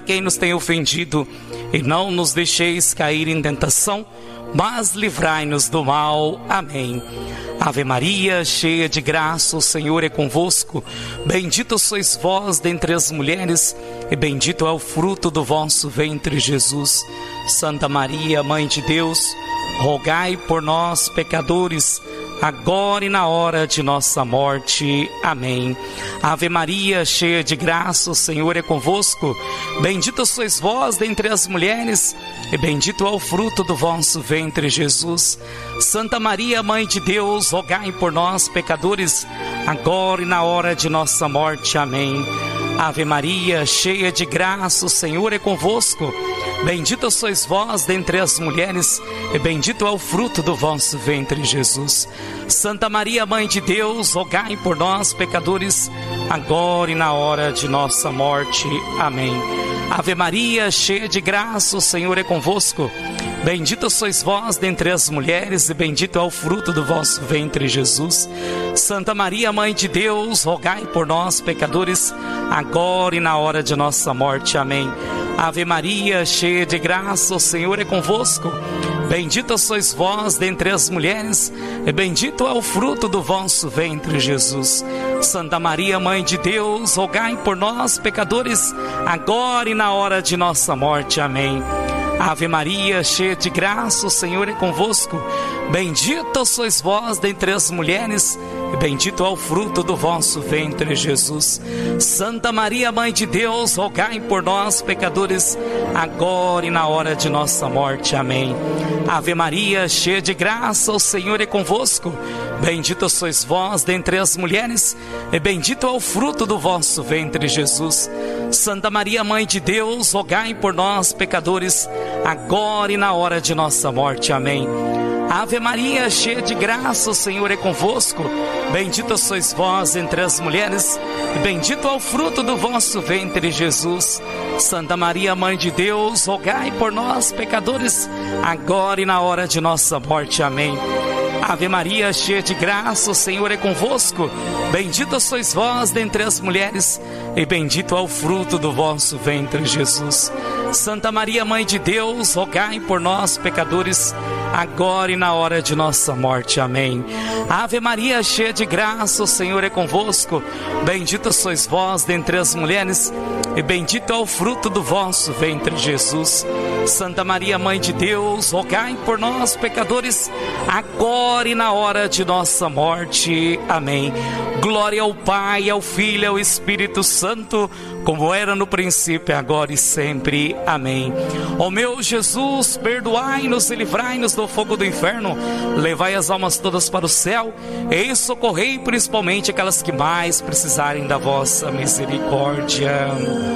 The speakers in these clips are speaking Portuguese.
quem nos tem ofendido, e não nos deixeis cair em tentação, mas livrai-nos do mal. Amém. Ave Maria, cheia de graça, o Senhor é convosco. Bendita sois vós dentre as mulheres, e bendito é o fruto do vosso ventre, Jesus. Santa Maria, Mãe de Deus, rogai por nós, pecadores, agora e na hora de nossa morte. Amém. Ave Maria, cheia de graça, o Senhor é convosco. Bendita sois vós dentre as mulheres, e bendito é o fruto do vosso ventre, Jesus. Santa Maria, Mãe de Deus, rogai por nós, pecadores, agora e na hora de nossa morte. Amém. Ave Maria, cheia de graça, o Senhor é convosco. Bendita sois vós dentre as mulheres, e bendito é o fruto do vosso ventre, Jesus. Santa Maria, Mãe de Deus, rogai por nós, pecadores, agora e na hora de nossa morte. Amém. Ave Maria, cheia de graça, o Senhor é convosco. Bendita sois vós dentre as mulheres, e bendito é o fruto do vosso ventre, Jesus. Santa Maria, Mãe de Deus, rogai por nós, pecadores, agora e na hora de nossa morte. Amém. Ave Maria, cheia de graça, o Senhor é convosco. Bendita sois vós dentre as mulheres, e bendito é o fruto do vosso ventre, Jesus. Santa Maria, Mãe de Deus, rogai por nós, pecadores, agora e na hora de nossa morte. Amém. Ave Maria, cheia de graça, o Senhor é convosco. Bendita sois vós dentre as mulheres, e bendito é o fruto do vosso ventre, Jesus. Santa Maria, Mãe de Deus, rogai por nós, pecadores, agora e na hora de nossa morte. Amém. Ave Maria, cheia de graça, o Senhor é convosco. Bendita sois vós dentre as mulheres, e bendito é o fruto do vosso ventre, Jesus. Santa Maria, Mãe de Deus, rogai por nós, pecadores, agora e na hora de nossa morte. Amém. Ave Maria, cheia de graça, o Senhor é convosco. Bendita sois vós entre as mulheres, e bendito é o fruto do vosso ventre, Jesus. Santa Maria, Mãe de Deus, rogai por nós, pecadores, agora e na hora de nossa morte. Amém. Ave Maria, cheia de graça, o Senhor é convosco. Bendita sois vós dentre as mulheres, e bendito é o fruto do vosso ventre, Jesus. Santa Maria, Mãe de Deus, rogai por nós, pecadores, agora e na hora de nossa morte. Amém. Ave Maria, cheia de graça, o Senhor é convosco. Bendita sois vós dentre as mulheres, e bendito é o fruto do vosso ventre, Jesus. Santa Maria, Mãe de Deus, rogai por nós, pecadores, agora e na hora de nossa morte. Amém. Glória ao Pai, ao Filho e ao Espírito Santo, como era no princípio, agora e sempre. Amém. Ó meu Jesus, perdoai-nos e livrai-nos do fogo do inferno, levai as almas todas para o céu e socorrei principalmente aquelas que mais precisarem da vossa misericórdia.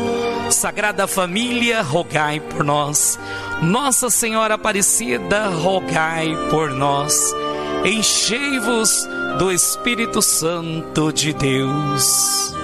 Sagrada Família, rogai por nós. Nossa Senhora Aparecida, rogai por nós. Enchei-vos do Espírito Santo de Deus.